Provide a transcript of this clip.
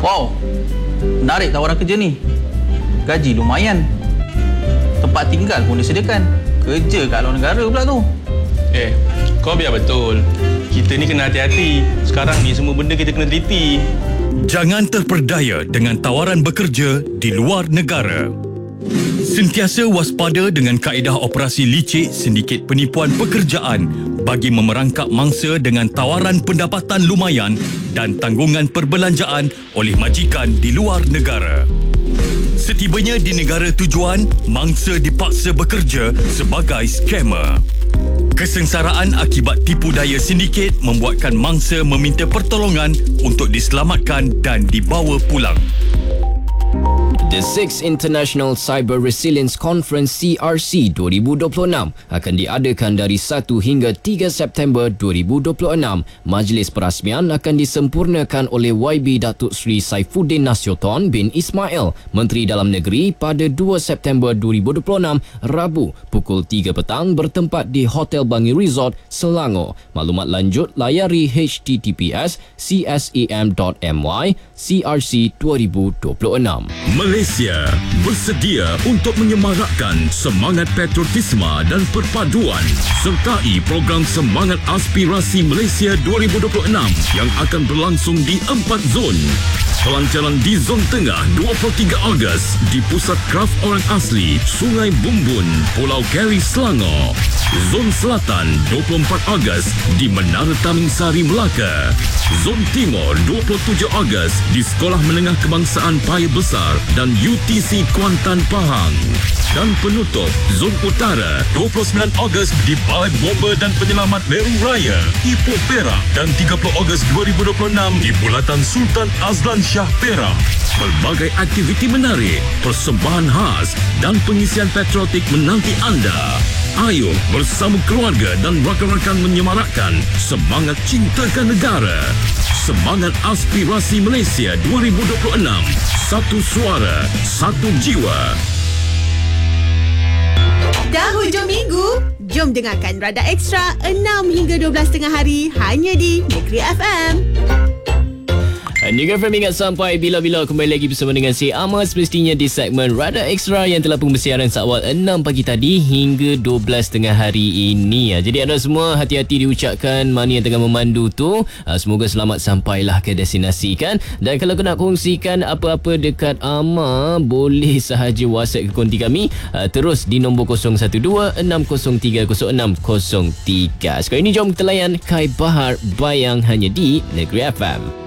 Wow, menarik tawaran kerja ni. Gaji lumayan. Tempat tinggal pun disediakan. Kerja kat luar negara pula tu. Kau biar betul. Kita ni kena hati-hati. Sekarang ni semua benda kita kena teliti. Jangan terperdaya dengan tawaran bekerja di luar negara. Sentiasa waspada dengan kaedah operasi licik sindiket penipuan pekerjaan bagi memerangkap mangsa dengan tawaran pendapatan lumayan dan tanggungan perbelanjaan oleh majikan di luar negara. Setibanya di negara tujuan, mangsa dipaksa bekerja sebagai scammer. Kesengsaraan akibat tipu daya sindiket membuatkan mangsa meminta pertolongan untuk diselamatkan dan dibawa pulang. The 6th International Cyber Resilience Conference CRC 2026 akan diadakan dari 1 hingga 3 September 2026. Majlis perasmian akan disempurnakan oleh YB Datuk Seri Saifuddin Nasution bin Ismail, Menteri Dalam Negeri pada 2 September 2026, Rabu, pukul 3 petang bertempat di Hotel Bangi Resort, Selangor. Maklumat lanjut layari https://csem.my CRC 2026. Malaysia bersedia untuk menyemarakkan semangat patriotisme dan perpaduan sertai program Semangat Aspirasi Malaysia 2026 yang akan berlangsung di 4 zon. Pelancaran di Zon Tengah 23 Ogos di Pusat Kraf Orang Asli, Sungai Bumbun, Pulau Keri, Selangor. Zon Selatan 24 Ogos di Menara Taming Sari, Melaka. Zon Timur 27 Ogos di Sekolah Menengah Kebangsaan Paya Besar dan UTC Kuantan, Pahang. Dan penutup Zon Utara 29 Ogos di Balai Bomba dan Penyelamat Meru Raya, Ipoh, Perak, dan 30 Ogos 2026 di Bulatan Sultan Azlan Shah, Perak. Pelbagai aktiviti menarik, persembahan khas dan pengisian patriotik menanti anda. Ayo bersama keluarga dan rakan-rakan menyemarakkan semangat cintakan negara. Semangat Aspirasi Malaysia 2026. Satu suara, satu jiwa. Dah hujung minggu, jom dengarkan Radar Extra 6 hingga 12 tengah hari hanya di Negeri FM. Negeri FM ingat sampai bila-bila kembali lagi bersama dengan saya Ahmad, semestinya di segmen Radar Extra yang telah pun bersiaran seawal 6 pagi tadi hingga 12 tengah hari ini. Jadi anda semua hati-hati diucapkan mana yang tengah memandu tu. Semoga selamat sampailah ke destinasi kan. Dan kalau nak kongsikan apa-apa dekat Ama, boleh sahaja WhatsApp ke konti kami terus di nombor 012-603-0603. Sekarang ini jom kita layan Kai Bahar Bayang hanya di Negeri FM.